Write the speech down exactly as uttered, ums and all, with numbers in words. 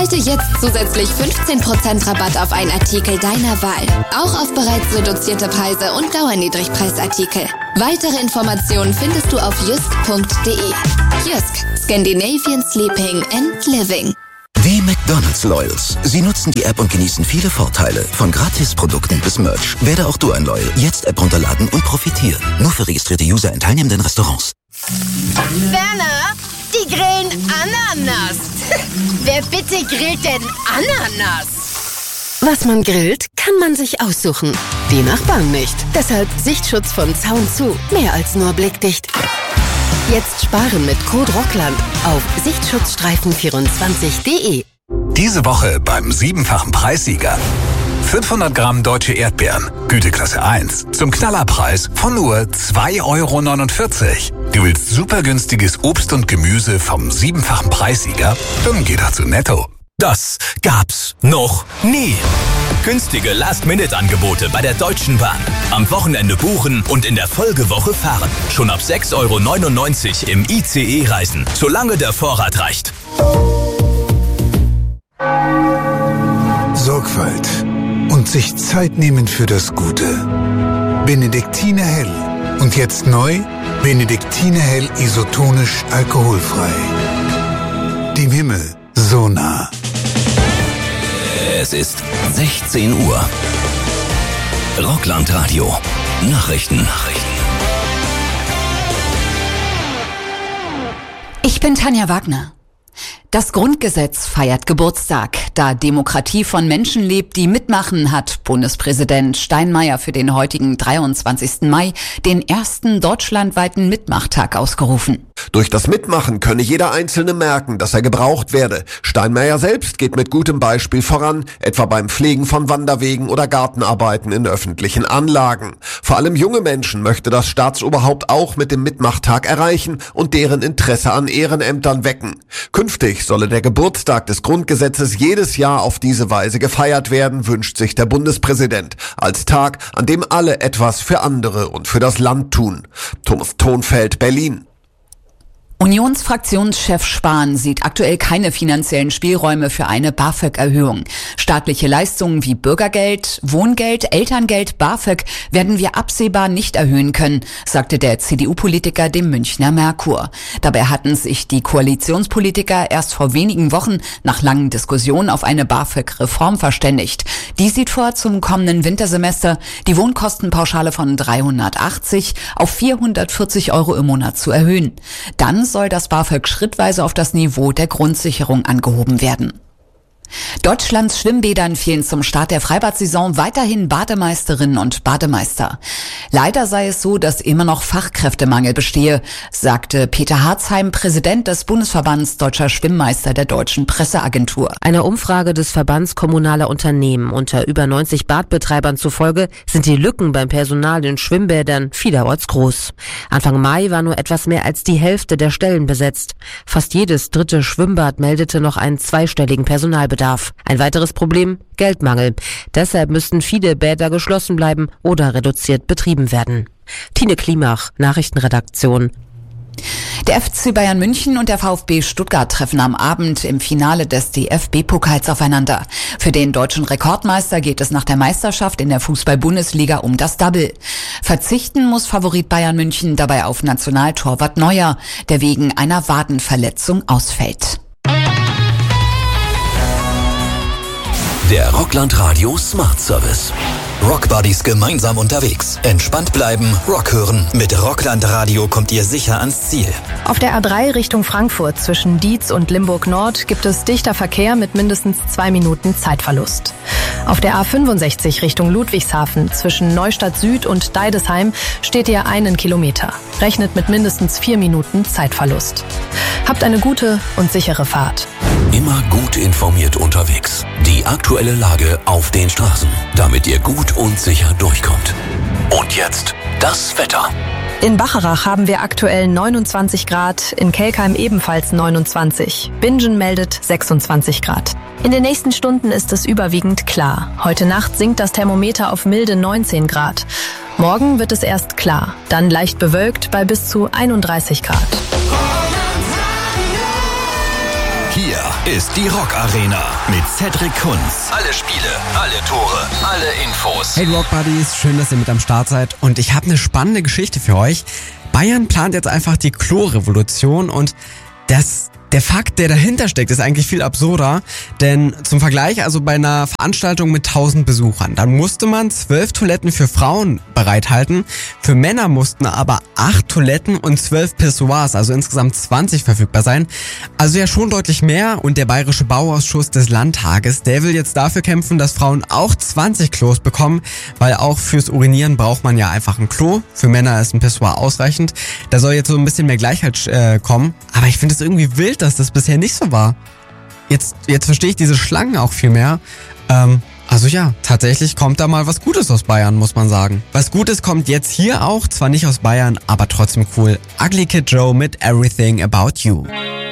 Erhalte jetzt zusätzlich fünfzehn Prozent Rabatt auf einen Artikel deiner Wahl. Auch auf bereits reduzierte Preise und Dauerniedrigpreisartikel. Weitere Informationen findest du auf jysk punkt de. Jysk, Scandinavian Sleeping and Living. Die McDonald's Loyals. Sie nutzen die App und genießen viele Vorteile. Von Gratisprodukten bis Merch. Werde auch du ein Loyal. Jetzt App runterladen und profitieren. Nur für registrierte User in teilnehmenden Restaurants. Werner, die grillen Ananas. Wer bitte grillt denn Ananas? Was man grillt, kann man sich aussuchen. Die Nachbarn nicht. Deshalb Sichtschutz von Zaun zu. Mehr als nur blickdicht. Jetzt sparen mit Code Rockland auf sichtschutzstreifen vierundzwanzig punkt de. Diese Woche beim siebenfachen Preissieger. fünfhundert Gramm deutsche Erdbeeren, Güteklasse eins, zum Knallerpreis von nur zwei Euro neunundvierzig. Du willst super günstiges Obst und Gemüse vom siebenfachen Preissieger? Dann geh doch zu Netto. Das gab's noch nie. Günstige Last-Minute-Angebote bei der Deutschen Bahn. Am Wochenende buchen und in der Folgewoche fahren. Schon ab sechs Euro neunundneunzig im I C E reisen, solange der Vorrat reicht. Sorgfalt und sich Zeit nehmen für das Gute. Benediktiner Hell. Und jetzt neu, Benediktiner Hell isotonisch alkoholfrei. Dem Himmel so nah. Es ist sechzehn Uhr. Rockland Radio. Nachrichten. Nachrichten. Ich bin Tanja Wagner. Das Grundgesetz feiert Geburtstag. Da Demokratie von Menschen lebt, die mitmachen, hat Bundespräsident Steinmeier für den heutigen dreiundzwanzigsten Mai den ersten deutschlandweiten Mitmachtag ausgerufen. Durch das Mitmachen könne jeder Einzelne merken, dass er gebraucht werde. Steinmeier selbst geht mit gutem Beispiel voran, etwa beim Pflegen von Wanderwegen oder Gartenarbeiten in öffentlichen Anlagen. Vor allem junge Menschen möchte das Staatsoberhaupt auch mit dem Mitmachtag erreichen und deren Interesse an Ehrenämtern wecken. Künftig solle der Geburtstag des Grundgesetzes jedes Jahr auf diese Weise gefeiert werden, wünscht sich der Bundespräsident. Als Tag, an dem alle etwas für andere und für das Land tun. Thomas Thonfeld, Berlin. Unionsfraktionschef Spahn sieht aktuell keine finanziellen Spielräume für eine BAföG-Erhöhung. Staatliche Leistungen wie Bürgergeld, Wohngeld, Elterngeld, BAföG werden wir absehbar nicht erhöhen können, sagte der C D U-Politiker dem Münchner Merkur. Dabei hatten sich die Koalitionspolitiker erst vor wenigen Wochen nach langen Diskussionen auf eine BAföG-Reform verständigt. Die sieht vor, zum kommenden Wintersemester die Wohnkostenpauschale von dreihundertachtzig auf vierhundertvierzig Euro im Monat zu erhöhen. Dann soll das BAföG schrittweise auf das Niveau der Grundsicherung angehoben werden. Deutschlands Schwimmbädern fehlen zum Start der Freibad-Saison weiterhin Bademeisterinnen und Bademeister. Leider sei es so, dass immer noch Fachkräftemangel bestehe, sagte Peter Harzheim, Präsident des Bundesverbands Deutscher Schwimmmeister der Deutschen Presseagentur. Einer Umfrage des Verbands kommunaler Unternehmen unter über neunzig Badbetreibern zufolge sind die Lücken beim Personal in Schwimmbädern vielerorts groß. Anfang Mai war nur etwas mehr als die Hälfte der Stellen besetzt. Fast jedes dritte Schwimmbad meldete noch einen zweistelligen Personalbedarf. Ein weiteres Problem, Geldmangel. Deshalb müssten viele Bäder geschlossen bleiben oder reduziert betrieben werden. Tine Klimach, Nachrichtenredaktion. Der F C Bayern München und der VfB Stuttgart treffen am Abend im Finale des D F B-Pokals aufeinander. Für den deutschen Rekordmeister geht es nach der Meisterschaft in der Fußball-Bundesliga um das Double. Verzichten muss Favorit Bayern München dabei auf Nationaltorwart Neuer, der wegen einer Wadenverletzung ausfällt. Der Rockland Radio Smart Service. Rockbuddies gemeinsam unterwegs. Entspannt bleiben, Rock hören. Mit Rockland Radio kommt ihr sicher ans Ziel. Auf der A drei Richtung Frankfurt zwischen Dietz und Limburg Nord gibt es dichter Verkehr mit mindestens zwei Minuten Zeitverlust. Auf der A fünfundsechzig Richtung Ludwigshafen zwischen Neustadt Süd und Deidesheim steht ihr einen Kilometer. Rechnet mit mindestens vier Minuten Zeitverlust. Habt eine gute und sichere Fahrt. Immer gut informiert unterwegs. Die aktuelle Lage auf den Straßen, damit ihr gut und sicher durchkommt. Und jetzt das Wetter. In Bacharach haben wir aktuell neunundzwanzig Grad, in Kelkheim ebenfalls neunundzwanzig. Bingen meldet sechsundzwanzig Grad. In den nächsten Stunden ist es überwiegend klar. Heute Nacht sinkt das Thermometer auf milde neunzehn Grad. Morgen wird es erst klar, dann leicht bewölkt bei bis zu einunddreißig Grad. Hier ist die Rock Arena mit Cedric Kunz. Alle Spiele, alle Tore, alle Infos. Hey Rock Buddies, schön, dass ihr mit am Start seid. Und ich habe eine spannende Geschichte für euch. Bayern plant jetzt einfach die Klo-Revolution und das... Der Fakt, der dahinter steckt, ist eigentlich viel absurder, denn zum Vergleich, also bei einer Veranstaltung mit tausend Besuchern, dann musste man zwölf Toiletten für Frauen bereithalten, für Männer mussten aber acht Toiletten und zwölf Pissoirs, also insgesamt zwanzig verfügbar sein, also ja schon deutlich mehr. Und der Bayerische Bauausschuss des Landtages, der will jetzt dafür kämpfen, dass Frauen auch zwanzig Klos bekommen, weil auch fürs Urinieren braucht man ja einfach ein Klo, für Männer ist ein Pissoir ausreichend, da soll jetzt so ein bisschen mehr Gleichheit äh, kommen, aber ich finde es irgendwie wild, dass das bisher nicht so war. Jetzt, jetzt verstehe ich diese Schlangen auch viel mehr. Ähm, also ja, tatsächlich kommt da mal was Gutes aus Bayern, muss man sagen. Was Gutes kommt jetzt hier auch, zwar nicht aus Bayern, aber trotzdem cool. Ugly Kid Joe mit Everything About You.